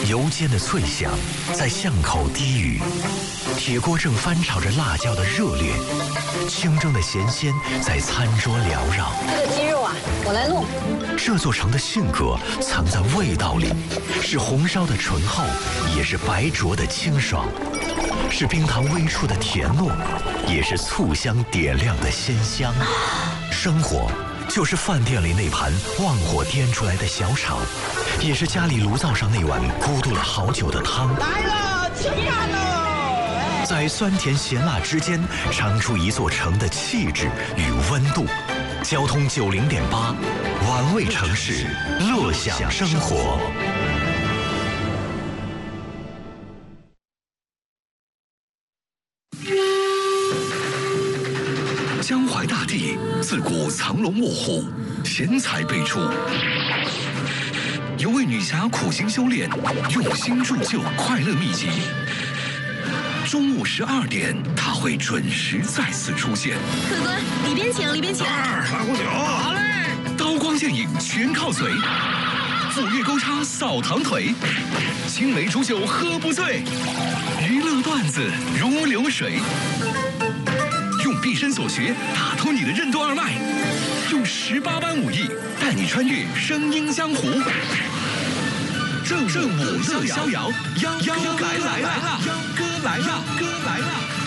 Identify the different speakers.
Speaker 1: 油煎的脆香在巷口低语，铁锅正翻炒着辣椒的热烈，清蒸的咸鲜在餐桌缭绕。
Speaker 2: 这个鸡肉啊，我来弄。
Speaker 1: 这座城的性格藏在味道里，是红烧的醇厚，也是白灼的清爽，是冰糖微触的甜糯，也是醋香点亮的鲜香。生活就是饭店里那盘旺火颠出来的小炒，也是家里炉灶上那碗咕嘟了好久的汤。
Speaker 3: 来了，吃饭喽！
Speaker 1: 在酸甜咸辣之间，尝出一座城的气质与温度。交通90.8，玩味城市，乐享生活。江淮大地自古藏龙卧虎，贤才辈出。有位女侠苦心修炼，用心铸就快乐秘籍。中午12点，她会准时再次出现。
Speaker 4: 客官，里边请，里边请。
Speaker 5: 来壶酒。好嘞。
Speaker 1: 刀光剑影全靠嘴，斧钺钩叉扫堂腿，青梅煮酒喝不醉，娱乐段子如流水。用毕生所学打通你的任督二脉，用18般武艺带你穿越声音江湖。正午乐逍遥，幺哥来了，幺哥来了，哥来了。